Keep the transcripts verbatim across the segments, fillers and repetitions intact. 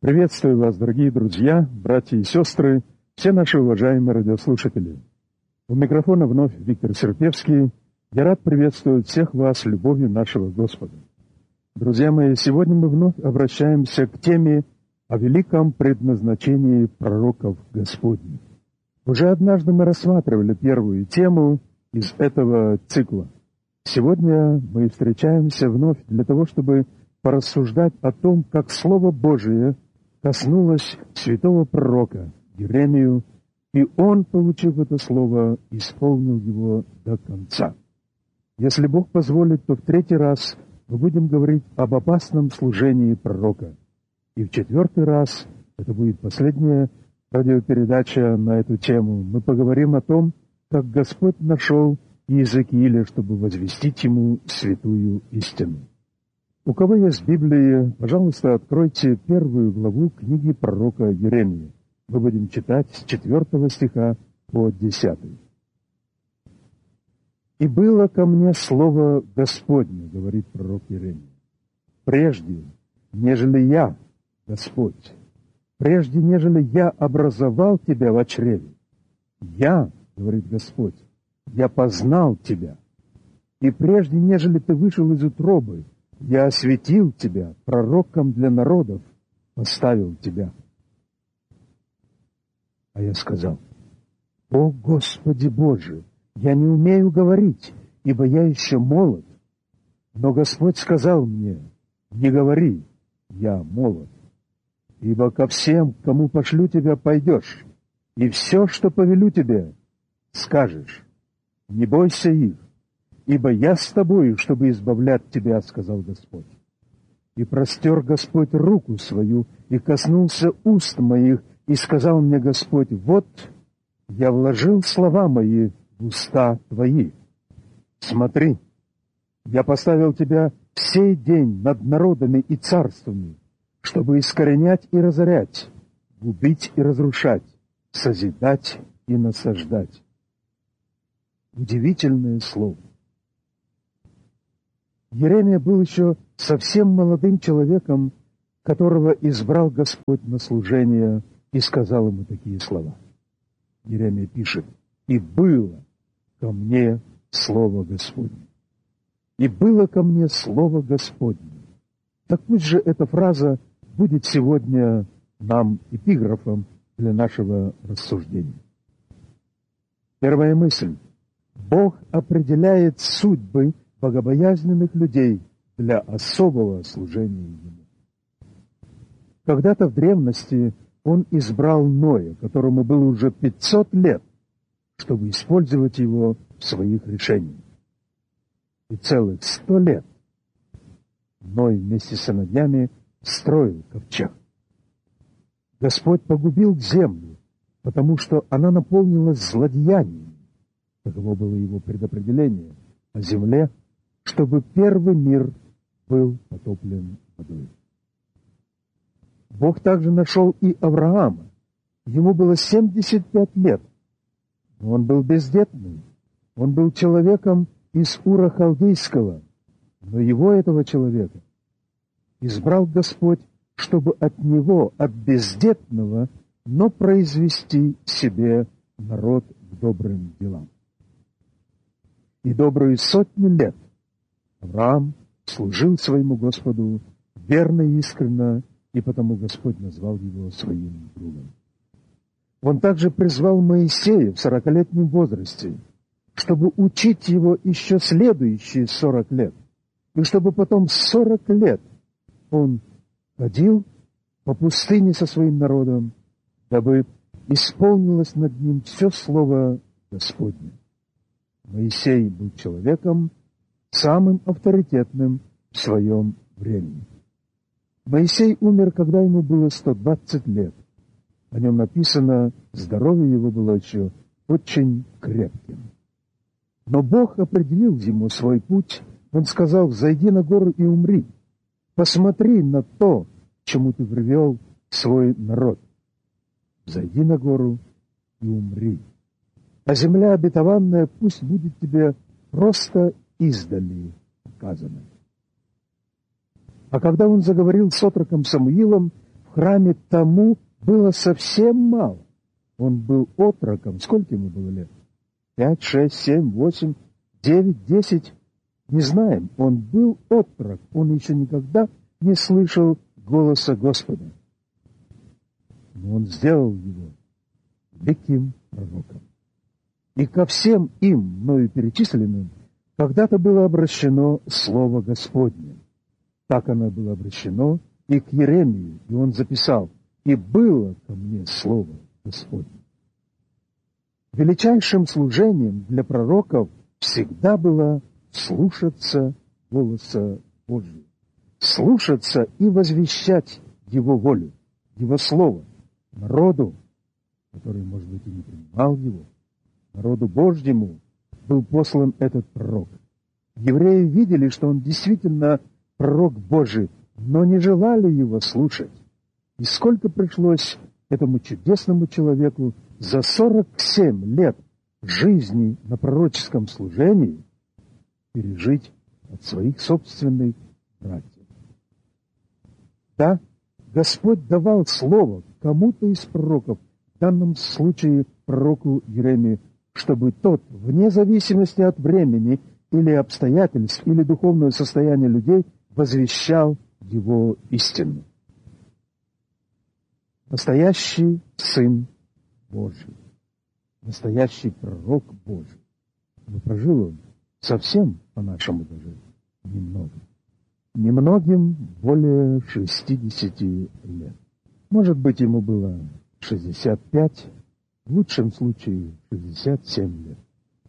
Приветствую вас, дорогие друзья, братья и сестры, все наши уважаемые радиослушатели. У микрофона вновь Виктор Серпевский. Я рад приветствовать всех вас любовью нашего Господа. Друзья мои, сегодня мы вновь обращаемся к теме о великом предназначении пророков Господних. Уже однажды мы рассматривали первую тему из этого цикла. Сегодня мы встречаемся вновь для того, чтобы порассуждать о том, как Слово Божие коснулось святого пророка Иеремию, и он, получив это слово, исполнил его до конца. Если Бог позволит, то в третий раз мы будем говорить об опасном служении пророка. И в четвертый раз, это будет последняя радиопередача на эту тему, мы поговорим о том, как Господь нашел Иезекииля, чтобы возвестить ему святую истину. У кого есть Библия, пожалуйста, откройте первую главу книги пророка Иеремии. Мы будем читать с четвертого стиха по десятый. «И было ко мне слово Господне, — говорит пророк Иеремия, — прежде, нежели я, Господь, прежде, нежели я образовал тебя во чреве, я, — говорит Господь, — я познал тебя, и прежде, нежели ты вышел из утробы, я осветил тебя, пророком для народов, поставил тебя». А я сказал: «О Господи Боже, я не умею говорить, ибо я еще молод». Но Господь сказал мне: «Не говори, я молод, ибо ко всем, кому пошлю тебя, пойдешь, и все, что повелю тебе, скажешь. Не бойся их, ибо я с тобою, чтобы избавлять тебя, — сказал Господь. И простер Господь руку свою, и коснулся уст моих, и сказал мне Господь: вот я вложил слова мои в уста твои. Смотри, я поставил тебя в сей день над народами и царствами, чтобы искоренять и разорять, губить и разрушать, созидать и насаждать». Удивительное слово. Иеремия был еще совсем молодым человеком, которого избрал Господь на служение, и сказал ему такие слова. Иеремия пишет: «И было ко мне слово Господне». «И было ко мне слово Господне». Так пусть же эта фраза будет сегодня нам эпиграфом для нашего рассуждения. Первая мысль. Бог определяет судьбы богобоязненных людей для особого служения Ему. Когда-то в древности Он избрал Ноя, которому было уже пятьсот лет, чтобы использовать его в своих решениях. И целых сто лет Ной вместе с сыновьями строил ковчег. Господь погубил землю, потому что она наполнилась злодеяниями. Таково было его предопределение о земле, чтобы первый мир был потоплен водой. Бог также нашел и Авраама. Ему было семьдесят пять лет, но он был бездетный. Он был человеком из Ура Халдейского, но его, этого человека, избрал Господь, чтобы от него, от бездетного, но произвести себе народ к добрым делам. И добрую сотню лет Авраам служил своему Господу верно и искренно, и потому Господь назвал его своим другом. Он также призвал Моисея в сорокалетнем возрасте, чтобы учить его еще следующие сорок лет, и чтобы потом сорок лет он ходил по пустыне со своим народом, дабы исполнилось над ним все слово Господне. Моисей был человеком самым авторитетным в своем времени. Моисей умер, когда ему было сто двадцать лет. О нем написано: здоровье его было еще очень крепким. Но Бог определил ему свой путь. Он сказал: «Взойди на гору и умри. Посмотри на то, к чему ты привел свой народ. Взойди на гору и умри. А земля обетованная пусть будет тебе просто издали показана». А когда он заговорил с отроком Самуилом, в храме тому было совсем мало. Он был отроком. Сколько ему было лет? Пять, шесть, семь, восемь, девять, десять? Не знаем. Он был отрок. Он еще никогда не слышал голоса Господа. Но он сделал его великим пророком. И ко всем им, мною перечисленным, когда-то было обращено Слово Господне. Так оно было обращено и к Иеремии, и он записал: «И было ко мне Слово Господне». Величайшим служением для пророков всегда было слушаться голоса Божьего, слушаться и возвещать Его волю, Его Слово народу, который, может быть, и не принимал Его. Народу Божьему был послан этот пророк. Евреи видели, что он действительно пророк Божий, но не желали его слушать. И сколько пришлось этому чудесному человеку за сорок семь лет жизни на пророческом служении пережить от своих собственных братьев. Да, Господь давал слово кому-то из пророков, в данном случае пророку Иеремии, чтобы тот, вне зависимости от времени или обстоятельств, или духовного состояния людей, возвещал его истину. Настоящий Сын Божий, настоящий пророк Божий. Но прожил он совсем, по-нашему даже, немного. Немногим более шестидесяти лет. Может быть, ему было шестьдесят пять, в лучшем случае шестьдесят семь лет.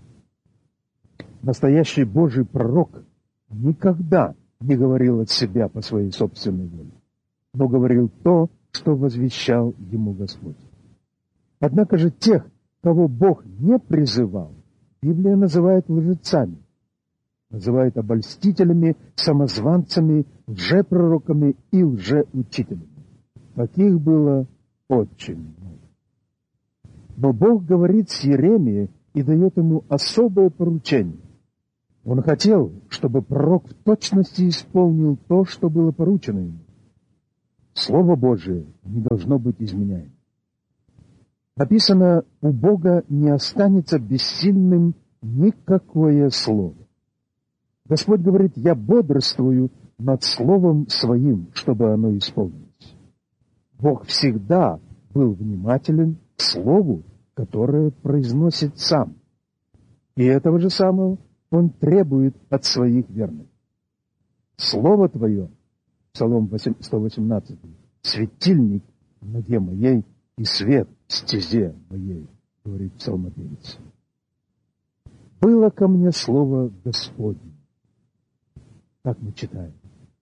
Настоящий Божий пророк никогда не говорил от себя по своей собственной воле, но говорил то, что возвещал ему Господь. Однако же тех, кого Бог не призывал, Библия называет лжецами, называет обольстителями, самозванцами, лжепророками и лжеучителями. Таких было очень много. Но Бог говорит с Иеремией и дает ему особое поручение. Он хотел, чтобы пророк в точности исполнил то, что было поручено ему. Слово Божие не должно быть изменяемо. Написано: у Бога не останется бессильным никакое слово. Господь говорит: я бодрствую над словом своим, чтобы оно исполнилось. Бог всегда был внимателен к слову, которое произносит сам. И этого же самого Он требует от своих верных. Слово Твое, Псалом сто восемнадцатый, светильник в ноге моей и свет в стезе моей, говорит псалмопевец. Было ко мне слово Господне. Так мы читаем.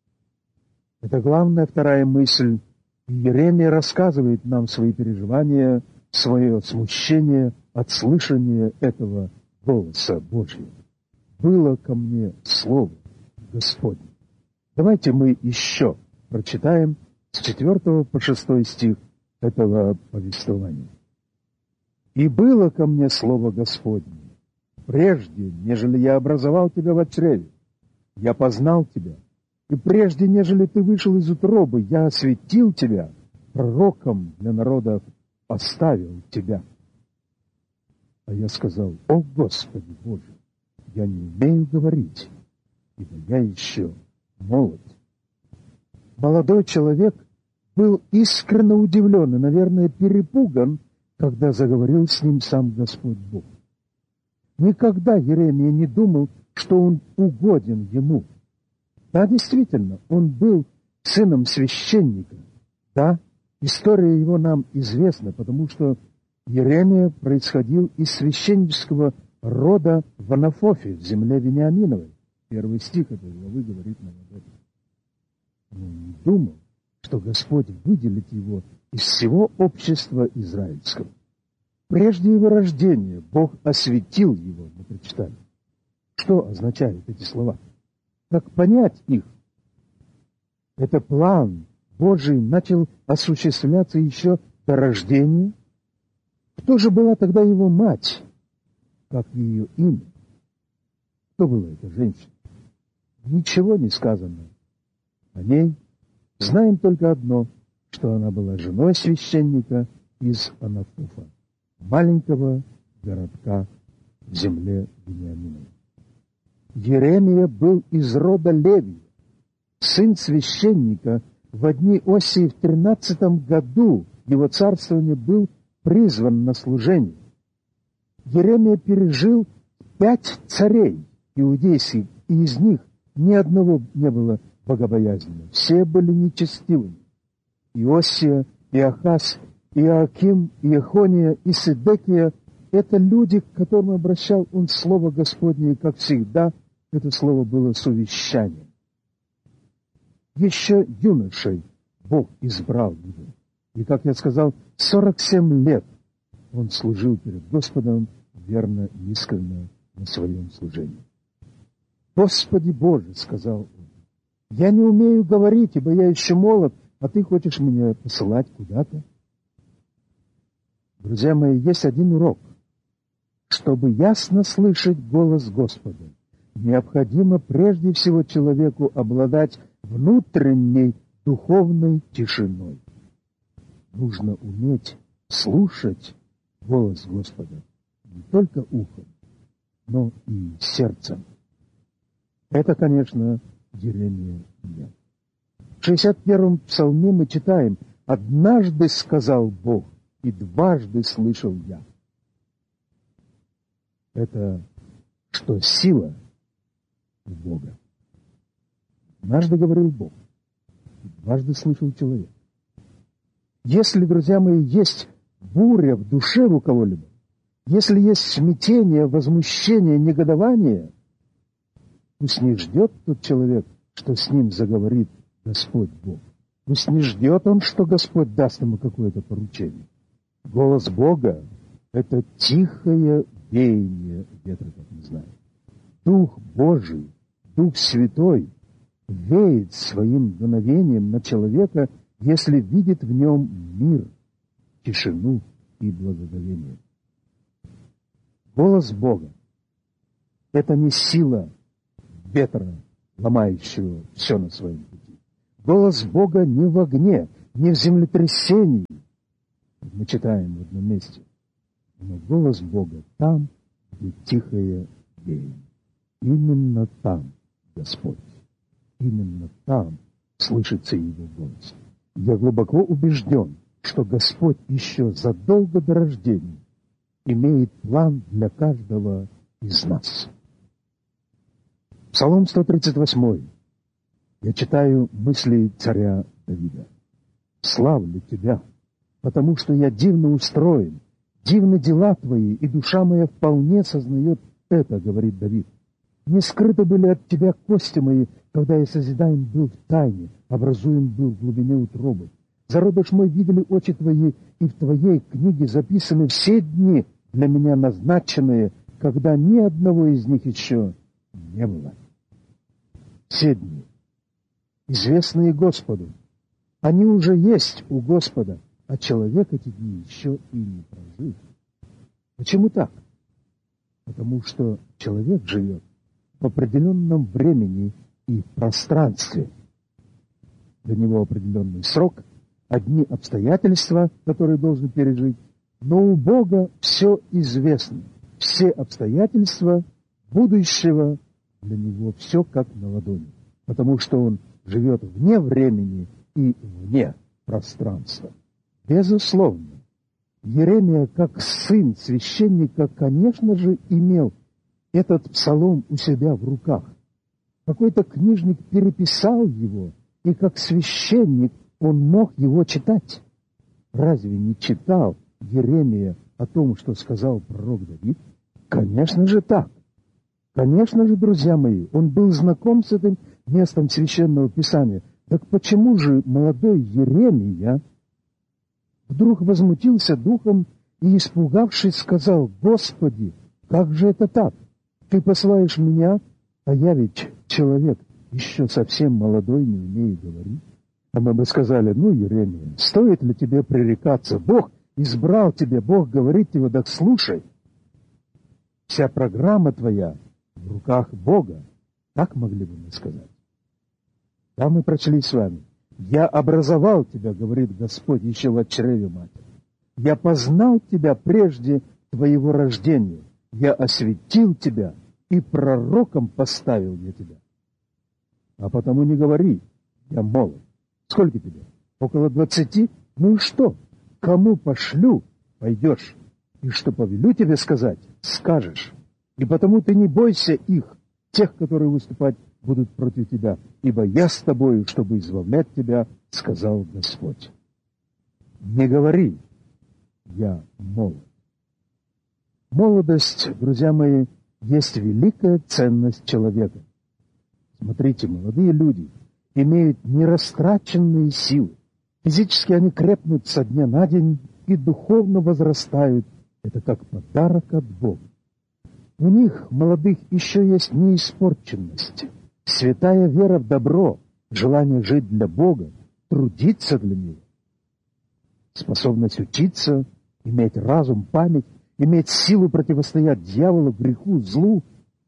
Это главная вторая мысль. Иеремия рассказывает нам свои переживания, свое смущение от слышания этого голоса Божьего. Было ко мне слово Господне. Давайте мы еще прочитаем с четвертого по шестой стих этого повествования. «И было ко мне слово Господне, прежде, нежели я образовал тебя в чреве, я познал тебя, и прежде, нежели ты вышел из утробы, я осветил тебя, пророком для народов поставил тебя». А я сказал: «О Господи Боже, я не умею говорить, ибо я еще молод». Молодой человек был искренне удивлен и, наверное, перепуган, когда заговорил с ним сам Господь Бог. Никогда Иеремия не думал, что он угоден ему. Да, действительно, он был сыном священника. Да, история его нам известна, потому что Иеремия происходил из священнического рода в Анафофе, в земле Вениаминовой. Первый стих этой главы говорит нам об этом. Но он не думал, что Господь выделит его из всего общества израильского. Прежде его рождения Бог осветил его, мы прочитали. Что означают эти слова? Как понять их? Это план Божий начал осуществляться еще до рождения. Кто же была тогда его мать? Как ее имя? Кто была эта женщина? Ничего не сказано о ней. Знаем только одно, что она была женой священника из Анафуфа, маленького городка в земле Вениамина. Еремия был из рода Левия, сын священника. В дни Осии в тринадцатом году его царствования был призван на служение. Еремия пережил пять царей иудейских, и из них ни одного не было богобоязненного. Все были нечестивыми. Иосия, Иохас, Иоаким, Иехония и Седекия — это люди, к которым обращал он слово Господне, и, как всегда, это слово было с увещанием. Еще юношей Бог избрал его. И, как я сказал, сорок семь лет он служил перед Господом верно и искренне на своем служении. «Господи Боже, — сказал он, — я не умею говорить, ибо я еще молод, а ты хочешь меня посылать куда-то?» Друзья мои, есть один урок. Чтобы ясно слышать голос Господа, необходимо прежде всего человеку обладать внутренней духовной тишиной. Нужно уметь слушать голос Господа не только ухом, но и сердцем. Это, конечно, Еремия имел. В шестьдесят первом псалме мы читаем: «Однажды сказал Бог, и дважды слышал я». Это что сила у Бога. Однажды говорил Бог, и дважды слышал человек. Если, друзья мои, есть буря в душе у кого-либо, если есть смятение, возмущение, негодование, пусть не ждет тот человек, что с ним заговорит Господь Бог. Пусть не ждет он, что Господь даст ему какое-то поручение. Голос Бога — это тихое веяние ветра, как мы знаем. Дух Божий, Дух Святой веет своим дуновением на человека, если видит в нем мир, тишину и благоговение. Голос Бога — это не сила ветра, ломающего все на своем пути. Голос Бога не в огне, не в землетрясении, как мы читаем в одном месте, но голос Бога там, где тихое веяние. Именно там Господь. Именно там слышится Его голос. Я глубоко убежден, что Господь еще задолго до рождения имеет план для каждого из нас. Псалом сто тридцать восемь. Я читаю мысли царя Давида. «Славлю Тебя, потому что я дивно устроен, дивны дела Твои, и душа моя вполне сознает это, — говорит Давид. Не скрыты были от Тебя кости мои, когда я созидаем был в тайне, образуем был в глубине утробы. Зародыш мой видели очи Твои, и в Твоей книге записаны все дни, для меня назначенные, когда ни одного из них еще не было». Все дни, известные Господу, они уже есть у Господа, а человек эти дни еще и не прожил. Почему так? Потому что человек живет в определенном времени и пространстве. Для него определенный срок, одни обстоятельства, которые должен пережить, но у Бога все известно. Все обстоятельства будущего для него все как на ладони, потому что он живет вне времени и вне пространства. Безусловно, Еремия, как сын священника, конечно же, имел этот псалом у себя в руках. Какой-то книжник переписал его, и как священник он мог его читать. Разве не читал Еремия о том, что сказал пророк Давид? Конечно же так. Конечно же, друзья мои, он был знаком с этим местом Священного Писания. Так почему же молодой Еремия вдруг возмутился духом и, испугавшись, сказал: «Господи, как же это так? Ты посылаешь меня, а я ведь человек, еще совсем молодой, не умею говорить». А мы бы сказали: «Ну, Еремия, стоит ли тебе пререкаться? Бог избрал тебя, Бог говорит тебе, так слушай. Вся программа твоя в руках Бога». Так могли бы мы сказать. Там мы прочли с вами: Я образовал тебя, говорит Господь, еще в чреве матери. Я познал тебя прежде твоего рождения. Я осветил тебя, и пророком поставил я тебя. А потому не говори, я молод. Сколько тебе? Около двадцати? Ну и что? Кому пошлю, пойдешь. И что повелю тебе сказать, скажешь. И потому ты не бойся их, тех, которые выступать будут против тебя, ибо я с тобою, чтобы избавлять тебя, сказал Господь. Не говори, я молод. Молодость, друзья мои, есть великая ценность человека. Смотрите, молодые люди имеют нерастраченные силы. Физически они крепнут со дня на день и духовно возрастают. Это как подарок от Бога. У них, молодых, еще есть неиспорченность, святая вера в добро, желание жить для Бога, трудиться для Него, способность учиться, иметь разум, память, иметь силу противостоять дьяволу, греху, злу.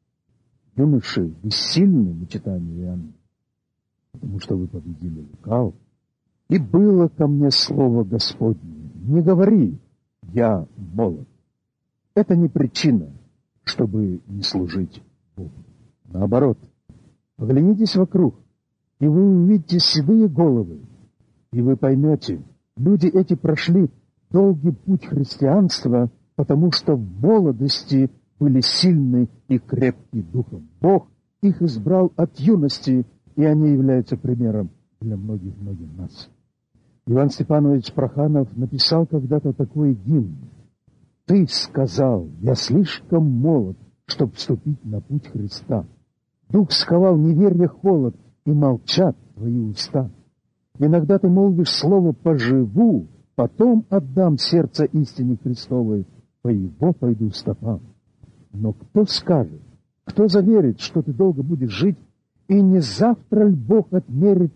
Юноши, вы сильны, мы читаем Иоанна, потому что вы победили лукавого. И было ко мне слово Господне: не говори, я молод. Это не причина, чтобы не служить Богу. Наоборот, оглянитесь вокруг, и вы увидите седые головы, и вы поймете, люди эти прошли долгий путь христианства, потому что в молодости были сильны и крепки духом. Бог их избрал от юности, и они являются примером для многих-многих нас. Иван Степанович Проханов написал когда-то такой гимн: «Ты сказал, я слишком молод, чтоб вступить на путь Христа. Дух сковал неверие холод, и молчат твои уста. Иногда ты молвишь слово «поживу», потом отдам сердце истине Христовой, по его пойду стопам. Но кто скажет, кто заверит, что ты долго будешь жить, и не завтра ль Бог отмерит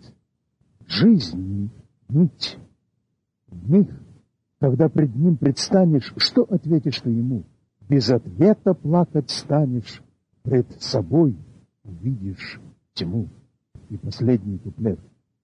жизни нить? В них, когда пред Ним предстанешь, что ответишь ты Ему? Без ответа плакать станешь, пред собой увидишь тьму». И последний куплет.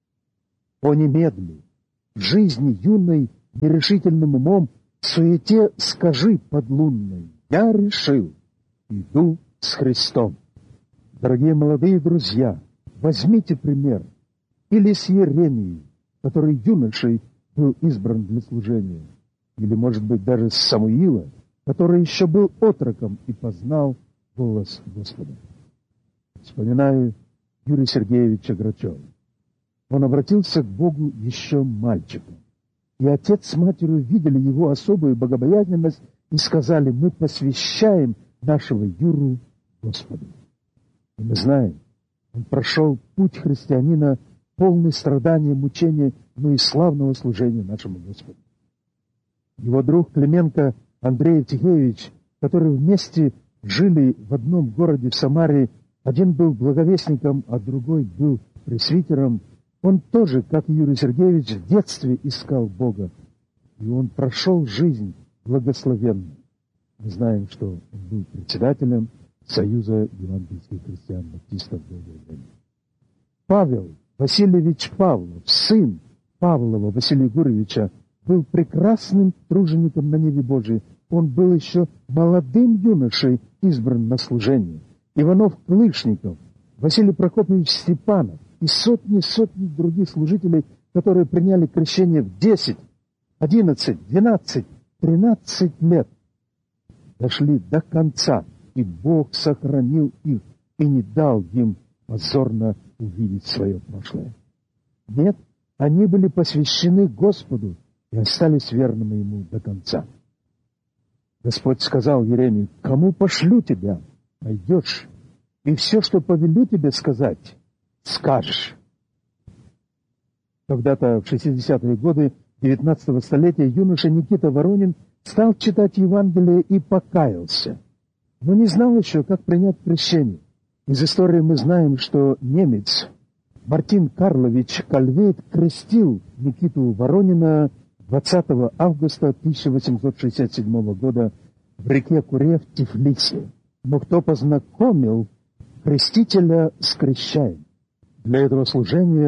«О, немедли, в жизни юной нерешительным умом, в суете скажи подлунной: я решил, иду с Христом». Дорогие молодые друзья, возьмите пример или с Иеремией, который юношей был избран для служения, или, может быть, даже с Самуила, который еще был отроком и познал голос Господа. Вспоминаю Юрия Сергеевича Грачева. Он обратился к Богу еще мальчиком, и отец с матерью видели его особую богобоязненность и сказали: мы посвящаем нашего Юру Господу. И мы знаем, он прошел путь христианина, полный страдания, мучения, но и славного служения нашему Господу. Его друг Клименко Андрей Евтихеевич, которые вместе жили в одном городе в Самаре, один был благовестником, а другой был пресвитером, он тоже, как и Юрий Сергеевич, в детстве искал Бога, и он прошел жизнь благословенно. Мы знаем, что он был председателем Союза евангельских христиан-баптистов долгое время. Павел Васильевич Павлов, сын Павлова Василия Егоровича, был прекрасным тружеником на ниве Божией. Он был еще молодым юношей, избран на служение. Иванов Клышников, Василий Прокопьевич Степанов и сотни-сотни других служителей, которые приняли крещение в десять, одиннадцать, двенадцать, тринадцать лет, дошли до конца, и Бог сохранил их и не дал им позорно увидеть свое прошлое. Нет, они были посвящены Господу и остались верными Ему до конца. Господь сказал Иеремии: «Кому пошлю тебя? Пойдешь, и все, что повелю тебе сказать, скажешь». Когда-то в шестидесятые годы девятнадцатого столетия юноша Никита Воронин стал читать Евангелие и покаялся, но не знал еще, как принять крещение. Из истории мы знаем, что немец Мартин Карлович Кальвейт крестил Никиту Воронина двадцатого августа тысяча восемьсот шестьдесят седьмого года в реке Куре в Тифлисе. Но кто познакомил крестителя с крещаем? Для этого служения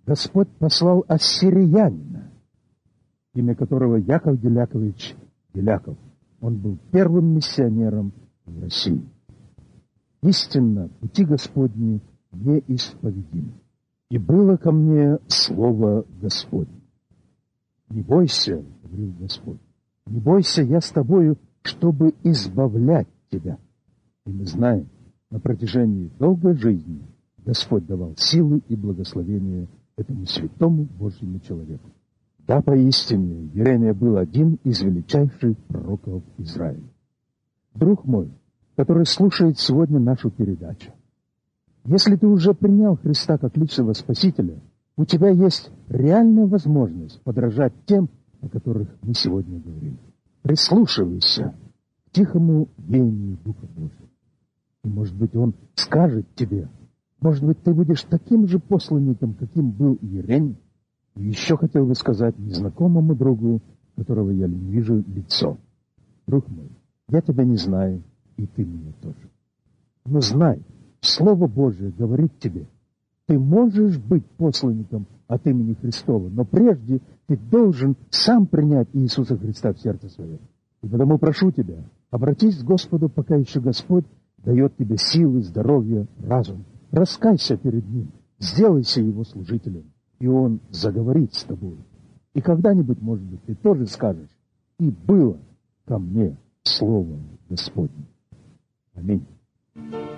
Господь послал ассириянина, имя которого Яков Делякович Деляков. Он был первым миссионером в России. Истинно, пути Господни неисповедимы. И было ко мне слово Господне. Не бойся, говорил Господь, не бойся, я с тобою, чтобы избавлять тебя. И мы знаем, на протяжении долгой жизни Господь давал силы и благословения этому святому Божьему человеку. Да, поистине, Еремия был один из величайших пророков Израиля. Друг мой, который слушает сегодня нашу передачу, если ты уже принял Христа как личного Спасителя, у тебя есть реальная возможность подражать тем, о которых мы сегодня говорили. Прислушивайся к тихому веянию Духа Божьего. И, может быть, Он скажет тебе, может быть, ты будешь таким же посланником, каким был Иеремия. И еще хотел бы сказать незнакомому другу, которого я не вижу лицо. Друг мой, я тебя не знаю, и ты меня тоже. Но знай, Слово Божие говорит тебе, ты можешь быть посланником от имени Христова, но прежде ты должен сам принять Иисуса Христа в сердце свое. И потому прошу тебя, обратись к Господу, пока еще Господь дает тебе силы, здоровье, разум. Раскайся перед Ним, сделайся Его служителем, и Он заговорит с тобой. И когда-нибудь, может быть, ты тоже скажешь, и было ко мне Слово Господне. Аминь.